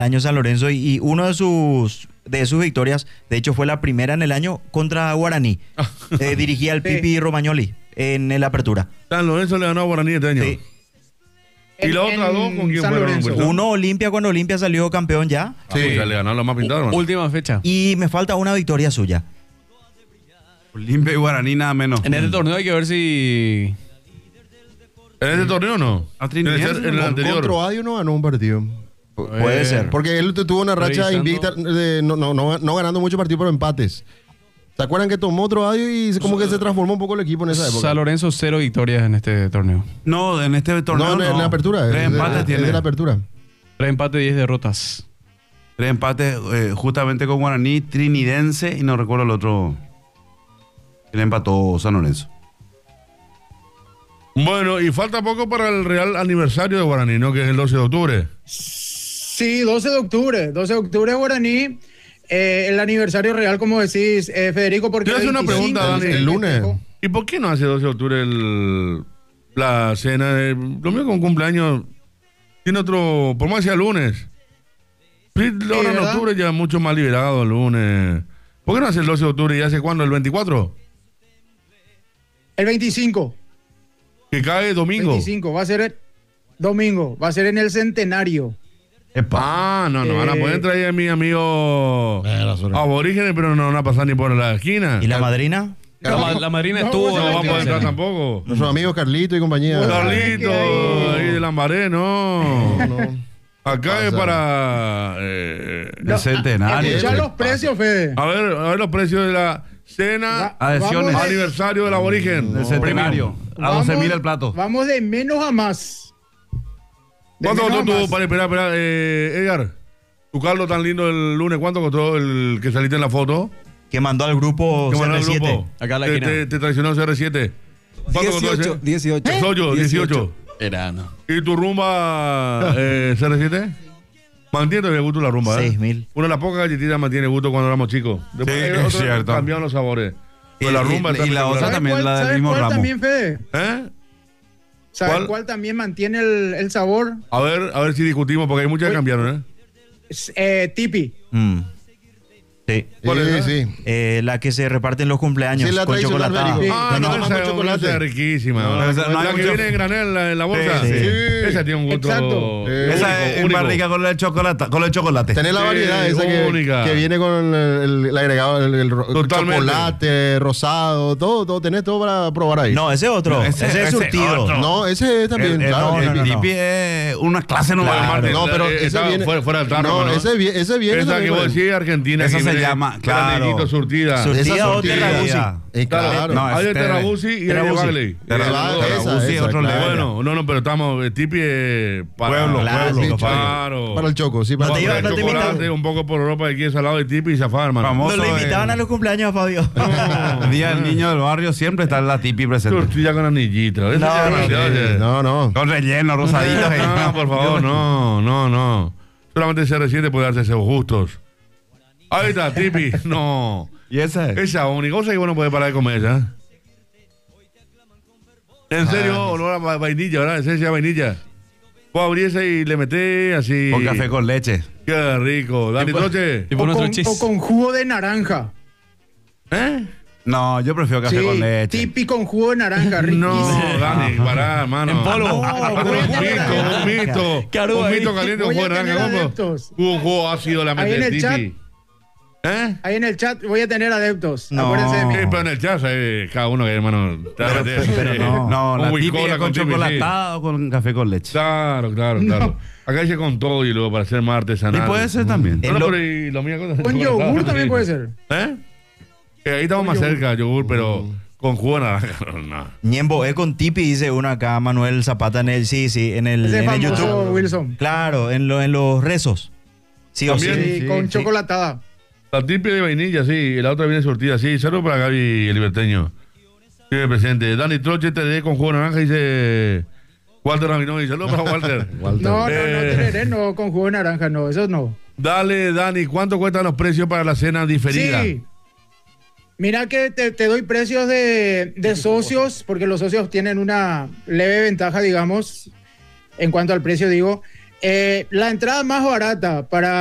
año San Lorenzo y uno de sus victorias, de hecho fue la primera en el año contra Guaraní. Dirigía al Pipi Romagnoli en la apertura. San Lorenzo le ganó a Guaraní este año. Sí. ¿Y la otra dos con quién San fueron? Lorenzo. Wilson? Uno Olimpia cuando Olimpia salió campeón ya. Sí, le ganaron los más pintados, hermano. Última fecha. Y me falta una victoria suya. Olimpia y Guaraní nada menos. En este torneo hay que ver si... ¿En este torneo no? A Trinidad. En el anterior. Contra Ovadio no ganó un partido. Puede ser. Porque él tuvo una racha Revisando. invicta, no ganando muchos partidos, pero empates. ¿Se acuerdan que tomó otro Ovadio y como que se transformó un poco el equipo en esa época? San Lorenzo 0 victorias en este torneo. No, en este torneo No, en la apertura. 3 empates Es tiene. de la apertura. 3 empates, 10 derrotas. 3 empates justamente con Guaraní, Trinidense y no recuerdo el otro. Que le empató San Lorenzo. Bueno, y falta poco para el real aniversario de Guaraní, ¿no? Que es el 12 de octubre. Sí, 12 de octubre. 12 de octubre Guaraní. El aniversario real, como decís, Federico, porque... Te voy a hacer una 25 pregunta, Dani. El lunes. ¿Y por qué no hace 12 de octubre la cena? Lo mío con cumpleaños tiene otro, por más que sea lunes. Sí, ahora en ¿verdad? octubre ya es mucho más liberado el lunes. ¿Por qué no hace el 12 de octubre y hace cuándo? ¿El 24? El 25. Que cae domingo. 25. Va a ser el domingo. Va a ser en el centenario. Ah, no, van a poder traer a mi amigo aborígenes, pero no van a pasar ni por la esquina. ¿Y la madrina? La madrina estuvo... No van a poder entrar tampoco. Nuestros amigos Carlito y compañía. Carlito, ahí de Lambaré, no. Acá es pasa? para... El centenario. Escuchar los precios, Fede. a ver los precios de la cena Adhesiones. Vamos aniversario del aborigen. El centenario. A 12.000 el plato. Vamos de menos a más. De ¿Cuánto menos costó a tu... más. Para esperar, Edgar? Tu Carlos tan lindo el lunes, ¿cuánto costó el que saliste en la foto? Que mandó al grupo ¿Qué mandó el CR7. grupo? Acá a la Te- esquina. te traicionó CR7. ¿Cuánto costó ese? 18. 18. Era, no. ¿Y tu rumba CR7? Mantiene el gusto la rumba, 6.000. Una de las pocas galletitas mantiene gusto cuando éramos chicos. Después Sí, hay es otras cierto. cambiaron los sabores. Y- Pues la y- rumba está y la otra espectacular. también, la del ¿Sabes mismo cuál ramo. también, Fede? ¿Eh? ¿Sabes ¿Cuál? cuál también mantiene el sabor? A ver si discutimos, porque hay muchas que cambiaron, ¿eh? Tipi. Sí. ¿Cuál es, Sí. La que se reparte en los cumpleaños Sí, la con tradicional, chocolatada. Federico. Ah, No, no, no, esa con chocolate. es riquísima. No, esa no hay la que mucho- viene en granel en la bolsa. Sí, sí. Esa tiene un gusto Exacto. Esa es único. más rica con el chocolate. Tenés la Sí, variedad esa única. que viene con el agregado, el Totalmente. chocolate, rosado, todo, tenés todo para probar ahí. No, ese otro. No, ese es ese surtido. otro. No, ese es también, claro. no, no. Tipi es una clase nueva. Claro. No, pero Esa ese viene... fuera del tarro, No, ¿no? ese viene Esa que también, vos güey. decís Argentina. Esa que se viene llama, claro. granelito, surtida. Surtida Esa o surtida. Terraguzzi. Claro. No, Hay de es Terraguzzi y hay de Terraguzzi. Bagley. Terraguzzi, esa, otro claro. level. Bueno, no, pero estamos... Tipi para... Pueblo, Clásico, Claro. Para el choco, sí. No Para te iba- Para el no te chocolate, invitaban. un poco por Europa, aquí es al lado de Tipi y zafar, hermano. Famoso. No le invitaban a los cumpleaños a Fabio. El día del niño del barrio siempre está la Tipi presente. Tortilla con anillito. Eso No, ya es demasiado, ya. No. Con relleno, rosadito. No, por favor, no. Solamente CR7 puede darse esos gustos. Ahí está, Tipi. No. ¿Y esa? Esa única cosa que uno puede parar de comer, ¿ya? En serio, olor a vainilla, ¿verdad? Esencia de vainilla. Vos abrís esa y le metés así. Con café con leche. Qué rico. Dani Troche. Tipo nuestro O chis. con jugo de naranja. ¿Eh? No, yo prefiero café Sí, con leche. Tipi con jugo de naranja, riquísimo. No, Dani, pará, hermano. En polvo. Un mito. Claro, Un ahí. mito caliente con Voy a jugo de tener naranja. adeptos. Un jugo ácido la Ahí en mete el chat. Tipi. ¿Eh? Ahí en el chat voy a tener adeptos. No. Acuérdense de mí. Sí, pero en el chat, cada uno que hermano. pero no. No, la Un Tipi Coca-Cola es con Tipi, sí. chocolatada o con café con leche. Claro. Acá dice con todo y luego para hacer más Y artesanal. puede ser también. No, no, pero y lo mío Con yogur también puede ser. ¿Eh? Que ahí estamos más cerca, yogur, pero con jugo de naranja. No. Ñembo, es con Tipi, dice uno acá, Manuel Zapata en el, sí, en el, Ese en el famoso YouTube. Wilson. Claro, en los rezos. Sí o También. sí. Sí, con sí. chocolatada. La Tipi de vainilla, sí, y la otra viene surtida, sí. Saludos para Gaby, el liberteño. Sí, presente. Dani Troche, te con jugo de naranja, dice Walter Rabinovi. Saludos para Walter. No, tereré, no, con jugo de naranja, no, eso no. Dale, Dani, ¿cuánto cuestan los precios para la cena diferida? Sí. Mira que te doy precios de socios, porque los socios tienen una leve ventaja, digamos, en cuanto al precio, digo. La entrada más barata para